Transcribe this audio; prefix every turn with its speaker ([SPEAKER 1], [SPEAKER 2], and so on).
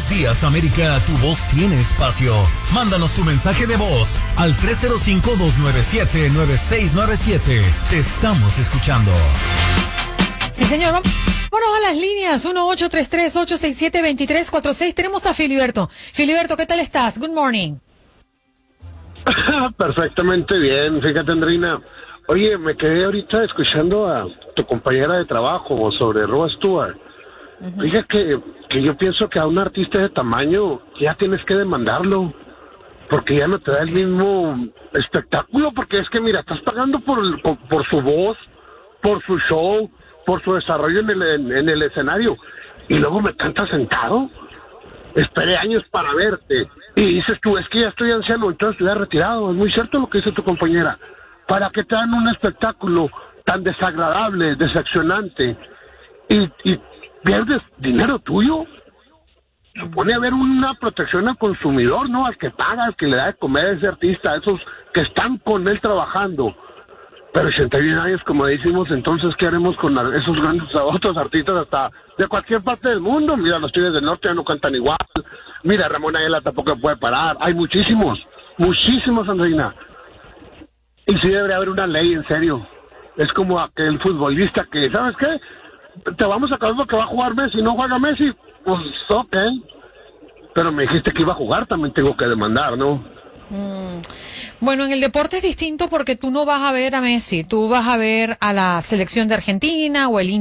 [SPEAKER 1] Buenos días, América, tu voz tiene espacio. Mándanos tu mensaje de voz al 305-297-9697. Te estamos escuchando.
[SPEAKER 2] Sí, señor. Bueno, a las líneas 1-833-867-2346. Tenemos a Filiberto. Filiberto, ¿qué tal estás? Good morning.
[SPEAKER 3] Perfectamente bien. Fíjate, Andreina. Oye, me quedé ahorita escuchando a tu compañera de trabajo sobre Rod Stewart. Fíjate que yo pienso que a un artista de tamaño ya tienes que demandarlo, porque ya no te da el mismo espectáculo, porque es que mira, estás pagando por su voz, por su show, por su desarrollo en el escenario, y luego me cantas sentado. Esperé años para verte, y dices tú, es que ya estoy anciano, entonces estoy retirado. Es muy cierto lo que dice tu compañera. ¿Para qué te dan un espectáculo tan desagradable, decepcionante, y pierdes dinero tuyo? Supone haber una protección al consumidor, ¿no? Al que paga, al que le da de comer a ese artista, a esos que están con él trabajando. Pero 81 años, como decimos, entonces, ¿qué haremos con esos grandes otros artistas hasta de cualquier parte del mundo? Mira, los Tigres del Norte ya no cantan igual. Mira, Ramón Ayala tampoco puede parar. Hay muchísimos, Andreina. Y sí debería haber una ley, en serio. Es como aquel futbolista que, ¿sabes qué? Te vamos a acabar porque va a jugar Messi. No juega Messi, pues ok. Pero me dijiste que iba a jugar, también tengo que demandar, ¿no?
[SPEAKER 2] Bueno, en el deporte es distinto porque tú no vas a ver a Messi, tú vas a ver a la selección de Argentina o el